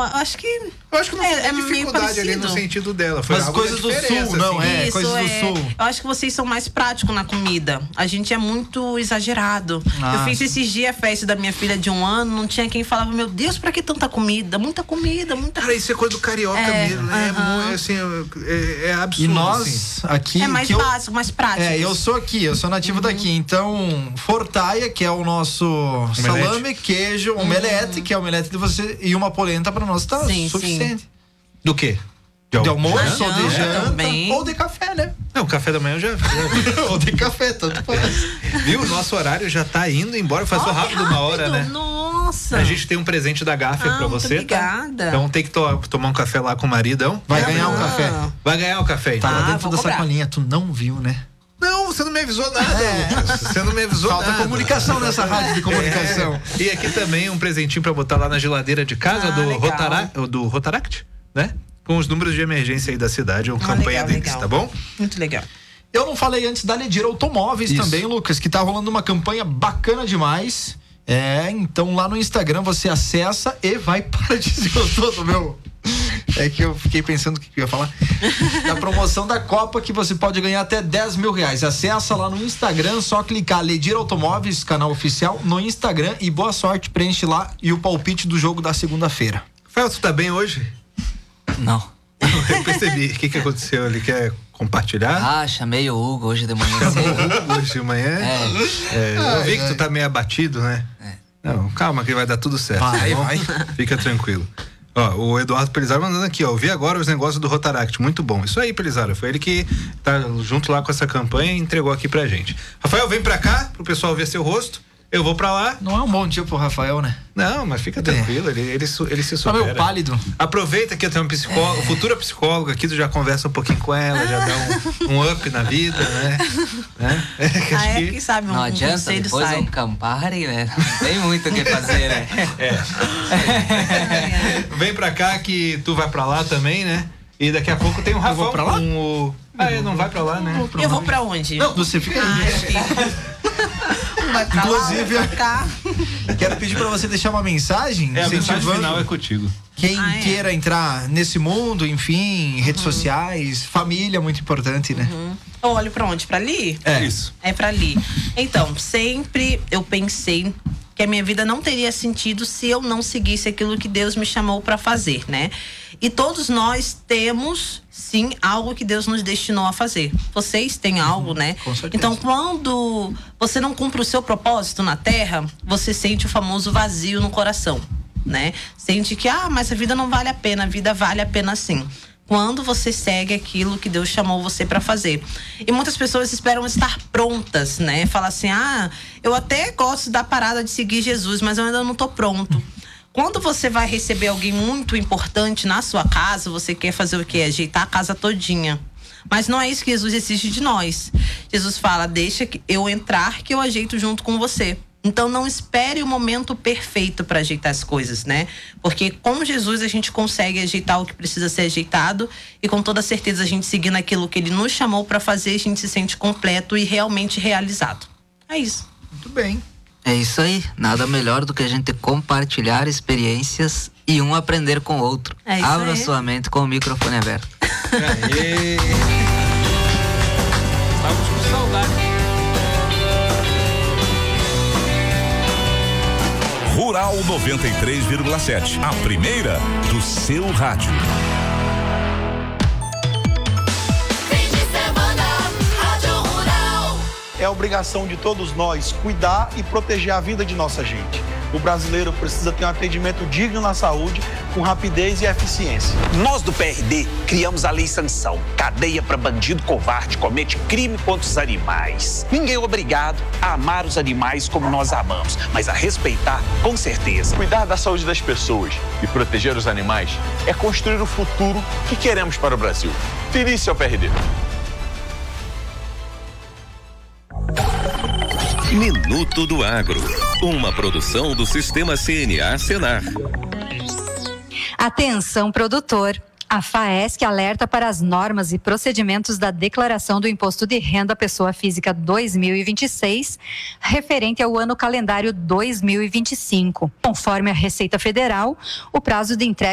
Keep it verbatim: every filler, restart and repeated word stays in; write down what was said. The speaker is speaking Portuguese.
acho que... Eu acho que não é, foi é dificuldade ali no sentido dela. Foi Mas coisas do sul, não assim. é? Isso, Coisas é. do sul. Eu acho que vocês são mais práticos na comida. A gente é muito exagerado. Nossa. Eu fiz esses dias a festa da minha filha de um ano, não tinha quem falava, meu Deus, pra que tanta comida? Muita comida, muita Cara, isso é coisa do carioca É, mesmo, né? aham. É, assim, é, é absurdo. E nós, assim. aqui... É mais que eu- básico, mais prático. É, eu sou aqui, eu sou nativo daqui. Então, fortaia, que é o nosso salame, queijo, omelete, que é a omelete de você, e uma polenta para nós tá Sim, suficiente. Do quê? De almoço, Janta ou de janta, também. ou de café, né? Não, o café da manhã eu já vi. Ou de café, tanto faz. Viu? O nosso horário já tá indo embora. Passou Ó, que rápido uma hora, né? Nossa. A gente tem um presente da Gaffer Ah, pra muito você, tá? obrigada. Então tem que to- tomar um café lá com o maridão. Vai É, ganhar um não. café. Vai ganhar o café, então. Tá lá Ah, dentro vou da cobrar. sacolinha, tu não viu, né? Não, você não me avisou nada, Lucas. Você não me avisou Falta nada. comunicação nessa rádio de comunicação. É. E aqui também um presentinho pra botar lá na geladeira de casa Ah, do, legal. Rotara, do Rotaract, né? Com os números de emergência aí da cidade, uma Ah, campanha legal, deles, legal. tá bom? Muito legal. Eu não falei antes da Ledir Automóveis Isso. também, Lucas, que tá rolando uma campanha bacana demais. É, então lá no Instagram você acessa e vai para dizer todo, meu. É que eu fiquei pensando o que eu ia falar. Da promoção da Copa, que você pode ganhar até dez mil reais. Acessa lá no Instagram, só clicar Ledir Automóveis, canal oficial, no Instagram, e boa sorte, preenche lá e o palpite do jogo da segunda-feira. Rafael, tu tá bem hoje? Não. Eu percebi. O que que aconteceu? Ele quer compartilhar? Ah, chamei o Hugo hoje de manhã cedo. Hoje de manhã? É. É, eu vi que tu tá meio abatido, né? É. Não, calma que vai dar tudo certo. Vai, tá bom? vai. Fica tranquilo. Ó, o Eduardo Pelizaro mandando aqui, ó. Eu vi agora os negócios do Rotaract. Muito bom. Isso aí, Pelizaro. Foi ele que tá junto lá com essa campanha e entregou aqui pra gente. Rafael, vem pra cá, pro pessoal ver seu rosto. Eu vou pra lá. Não é um bom dia pro Rafael, né? Não, mas fica tranquilo, ele, ele, su- ele se Tá supera. meio pálido. Aproveita que eu tenho um psicólogo, futura psicóloga aqui, tu já conversa um pouquinho com ela, já dá um, um up na vida, né? né? É, que acho Ah, é que- que sabe, um, Não um adianta, conselho depois sai. um Campari, né? Não tem muito o que fazer, né? Vem pra cá que tu vai pra lá também, né? E daqui a pouco tem um Rafael vou pra lá? com o... Ah, ele não vai pra lá, né? Eu vou pra onde? Não, você fica aí. Ah, filho. Vai pra Inclusive, lá, vai pra cá. Quero pedir pra você deixar uma mensagem É, a mensagem incentivando final é contigo. quem Ah, é. queira entrar nesse mundo, enfim, redes sociais, família, muito importante, né? Eu olho pra onde? Pra ali? É. Isso. É pra ali. Então, sempre eu pensei que a minha vida não teria sentido se eu não seguisse aquilo que Deus me chamou pra fazer, né? E todos nós temos, sim, algo que Deus nos destinou a fazer. Vocês têm algo, né? com certeza. Então, quando você não cumpre o seu propósito na terra, você sente o famoso vazio no coração, né? Sente que, ah, mas a vida não vale a pena. A vida vale a pena sim. Quando você segue aquilo que Deus chamou você para fazer. E muitas pessoas esperam estar prontas, né? Falar assim, ah, eu até gosto da parada de seguir Jesus, mas eu ainda não tô pronto. Quando você vai receber alguém muito importante na sua casa, você quer fazer o quê? Ajeitar a casa todinha. Mas não é isso que Jesus exige de nós. Jesus fala, deixa que eu entrar que eu ajeito junto com você. Então não espere o momento perfeito para ajeitar as coisas, né? Porque com Jesus a gente consegue ajeitar o que precisa ser ajeitado e com toda certeza a gente seguindo aquilo que ele nos chamou para fazer, a gente se sente completo e realmente realizado. É isso. Muito bem. É isso aí. Nada melhor do que a gente compartilhar experiências e um aprender com o outro. É isso Abra aí. sua mente com o microfone aberto. Aê! Estamos com saudade. Rural noventa e três vírgula sete, a primeira do seu rádio. Fim de semana, Rádio Rural. É obrigação de todos nós cuidar e proteger a vida de nossa gente. O brasileiro precisa ter um atendimento digno na saúde, com rapidez e eficiência. Nós do P R D criamos a Lei Sanção, cadeia para bandido covarde comete crime contra os animais. Ninguém é obrigado a amar os animais como nós amamos, mas a respeitar com certeza. Cuidar da saúde das pessoas e proteger os animais é construir o futuro que queremos para o Brasil. Feliz ao P R D. Minuto do Agro, uma produção do Sistema C N A Senar. Atenção, produtor. A FAESC alerta para as normas e procedimentos da Declaração do Imposto de Renda Pessoa Física dois mil e vinte e seis, referente ao ano calendário dois mil e vinte e cinco. Conforme a Receita Federal, o prazo de entrega